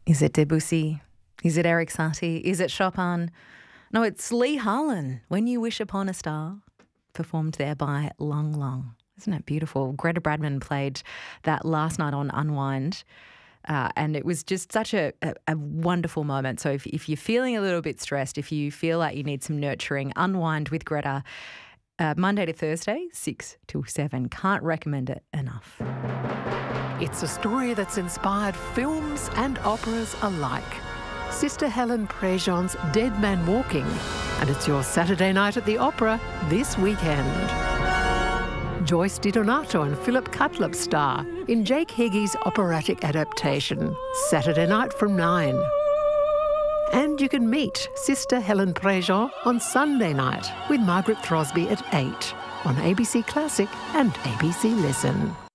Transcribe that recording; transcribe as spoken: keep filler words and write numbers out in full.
Is it Debussy? Is it Erik Satie? Is it Chopin? No, it's Lee Harlan, When You Wish Upon a Star, performed there by Lang Lang. Isn't that beautiful? Greta Bradman played that last night on Unwind, uh, and it was just such a, a, a wonderful moment. So if, if you're feeling a little bit stressed, if you feel like you need some nurturing, Unwind with Greta, uh, Monday to Thursday, six till seven. Can't recommend it enough. It's a story that's inspired films and operas alike. Sister Helen Prejean's Dead Man Walking, and it's your Saturday night at the opera this weekend. Joyce DiDonato and Philip Cutlip star in Jake Higgie's operatic adaptation, Saturday night from nine. And you can meet Sister Helen Prejean on Sunday night with Margaret Throsby at eight on A B C Classic and A B C Listen.